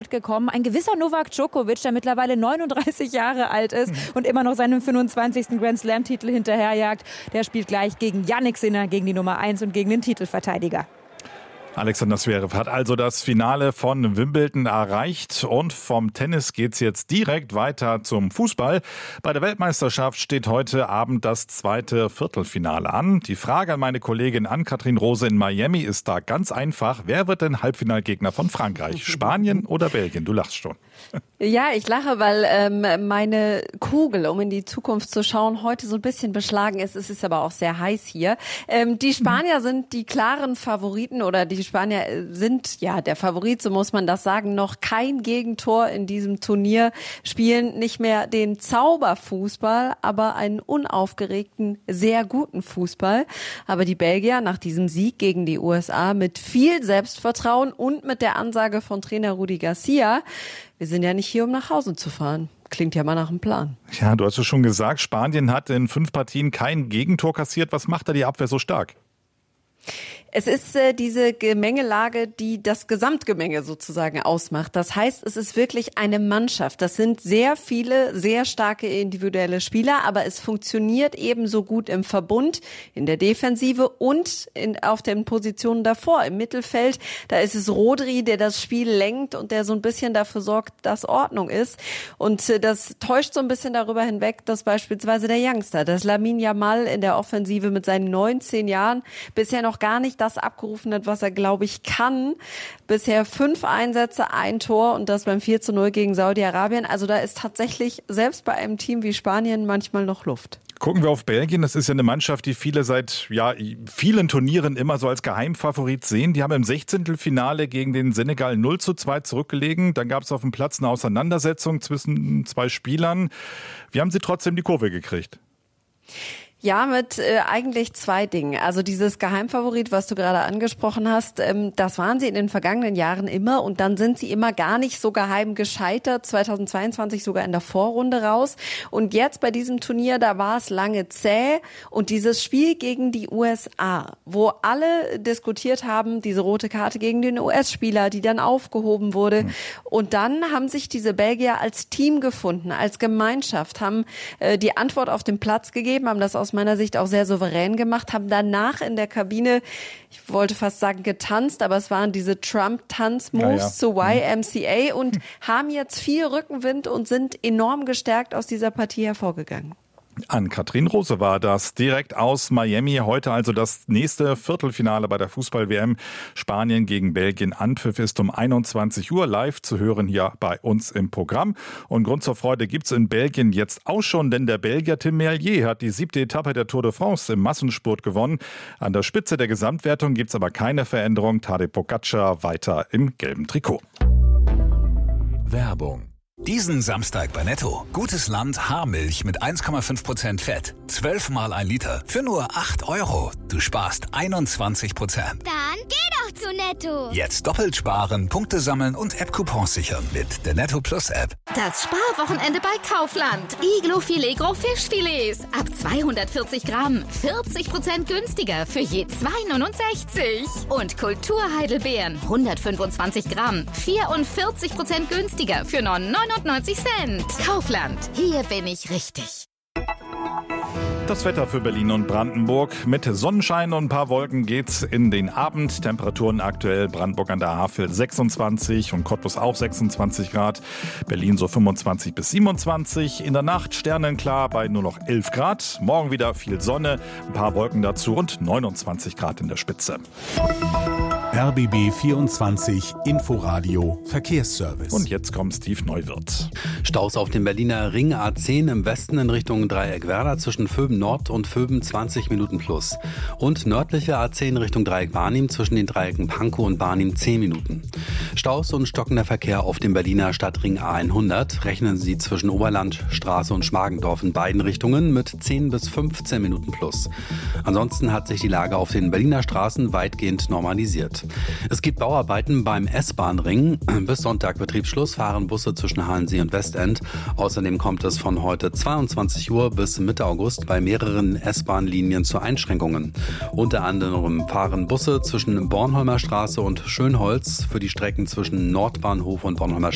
Zeit gekommen. Ein gewisser Novak Djokovic, der mittlerweile 39 Jahre alt ist und immer noch seinem 25. Grand Slam-Titel hinterherjagt. Der spielt gleich gegen Jannik Sinner, gegen die Nummer 1 und gegen den Titelverteidiger. Alexander Zverev hat also das Finale von Wimbledon erreicht und vom Tennis geht's jetzt direkt weiter zum Fußball. Bei der Weltmeisterschaft steht heute Abend das zweite Viertelfinale an. Die Frage an meine Kollegin Ann-Kathrin Rose in Miami ist da ganz einfach. Wer wird denn Halbfinalgegner von Frankreich? Spanien oder Belgien? Du lachst schon. Ja, ich lache, weil meine Kugel, um in die Zukunft zu schauen, heute so ein bisschen beschlagen ist. Es ist aber auch sehr heiß hier. Die Spanier sind die klaren Favoriten oder die Spanier sind ja der Favorit, so muss man das sagen. Noch kein Gegentor in diesem Turnier, spielen nicht mehr den Zauberfußball, aber einen unaufgeregten, sehr guten Fußball. Aber die Belgier nach diesem Sieg gegen die USA mit viel Selbstvertrauen und mit der Ansage von Trainer Rudi Garcia, wir sind ja nicht hier, um nach Hause zu fahren. Klingt ja mal nach einem Plan. Ja, du hast es schon gesagt, Spanien hat in 5 Partien kein Gegentor kassiert. Was macht da die Abwehr so stark? Es ist diese Gemengelage, die das Gesamtgemenge sozusagen ausmacht. Das heißt, es ist wirklich eine Mannschaft. Das sind sehr viele, sehr starke individuelle Spieler, aber es funktioniert ebenso gut im Verbund, in der Defensive und auf den Positionen davor. Im Mittelfeld, da ist es Rodri, der das Spiel lenkt und der so ein bisschen dafür sorgt, dass Ordnung ist. Und das täuscht so ein bisschen darüber hinweg, dass beispielsweise der Youngster, das Lamine Yamal in der Offensive mit seinen 19 Jahren bisher noch gar nicht das abgerufen hat, was er, glaube ich, kann. Bisher 5 Einsätze, 1 Tor und das beim 4:0 gegen Saudi-Arabien. Also da ist tatsächlich selbst bei einem Team wie Spanien manchmal noch Luft. Gucken wir auf Belgien. Das ist ja eine Mannschaft, die viele seit vielen Turnieren immer so als Geheimfavorit sehen. Die haben im 16. gegen den Senegal 0:2 zurückgelegen. Dann gab es auf dem Platz eine Auseinandersetzung zwischen 2 Spielern. Wie haben sie trotzdem die Kurve gekriegt? Ja, mit eigentlich 2 Dingen. Also dieses Geheimfavorit, was du gerade angesprochen hast, das waren sie in den vergangenen Jahren immer und dann sind sie immer gar nicht so geheim gescheitert, 2022 sogar in der Vorrunde raus. Und jetzt bei diesem Turnier, da war es lange zäh und dieses Spiel gegen die USA, wo alle diskutiert haben, diese rote Karte gegen den US-Spieler, die dann aufgehoben wurde. Und dann haben sich diese Belgier als Team gefunden, als Gemeinschaft, haben die Antwort auf den Platz gegeben, haben das aus meiner Sicht auch sehr souverän gemacht, haben danach in der Kabine, ich wollte fast sagen getanzt, aber es waren diese Trump-Tanz-Moves zu YMCA und haben jetzt viel Rückenwind und sind enorm gestärkt aus dieser Partie hervorgegangen. Ann-Kathrin Rose war das direkt aus Miami. Heute also das nächste Viertelfinale bei der Fußball-WM. Spanien gegen Belgien. Anpfiff ist um 21 Uhr live zu hören hier bei uns im Programm. Und Grund zur Freude gibt's in Belgien jetzt auch schon, denn der Belgier Tim Merlier hat die 7. Etappe der Tour de France im Massenspurt gewonnen. An der Spitze der Gesamtwertung gibt's aber keine Veränderung. Tadej Pogačar weiter im gelben Trikot. Werbung. Diesen Samstag bei Netto. Gutes Land Haarmilch mit 1,5% Fett. 12 mal 1 Liter für nur 8 €. Du sparst 21%. Dann geh doch zu Netto. Jetzt doppelt sparen, Punkte sammeln und App-Coupons sichern mit der Netto Plus App. Das Sparwochenende bei Kaufland. Iglo Filet Gros Fischfilets. Ab 240 Gramm. 40% günstiger für je 2,69. Und Kulturheidelbeeren. 125 Gramm. 44% günstiger für 99 Cent. Kaufland. Hier bin ich richtig. Das Wetter für Berlin und Brandenburg. Mit Sonnenschein und ein paar Wolken geht's in den Abend. Temperaturen aktuell Brandenburg an der Havel 26 und Cottbus auch 26 Grad. Berlin so 25 bis 27. In der Nacht sternenklar bei nur noch 11 Grad. Morgen wieder viel Sonne, ein paar Wolken dazu und 29 Grad in der Spitze. RBB 24 Inforadio Verkehrsservice. Und jetzt kommt Steve Neuwirth. Staus auf dem Berliner Ring A10 im Westen in Richtung Dreieck-Werder zwischen Vöben Nord und Vöben 20 Minuten plus. Und nördliche A10 Richtung Dreieck-Barnim zwischen den Dreiecken Pankow und Barnim 10 Minuten. Staus und stockender Verkehr auf dem Berliner Stadtring A100 rechnen Sie zwischen Oberlandstraße und Schmargendorf in beiden Richtungen mit 10 bis 15 Minuten plus. Ansonsten hat sich die Lage auf den Berliner Straßen weitgehend normalisiert. Es gibt Bauarbeiten beim S-Bahn-Ring. Bis Sonntag Betriebsschluss fahren Busse zwischen Halensee und Westend. Außerdem kommt es von heute 22 Uhr bis Mitte August bei mehreren S-Bahn-Linien zu Einschränkungen. Unter anderem fahren Busse zwischen Bornholmer Straße und Schönholz für die Strecken zwischen Nordbahnhof und Bornholmer